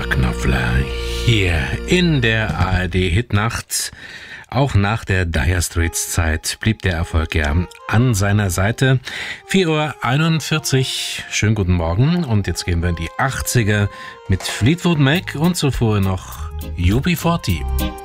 Knopfler hier in der ARD Hitnacht. Auch nach der Dire Straits Zeit blieb der Erfolg ja an seiner Seite. 4:41 Uhr, schönen guten Morgen. Und jetzt gehen wir in die 80er mit Fleetwood Mac und zuvor noch UB40.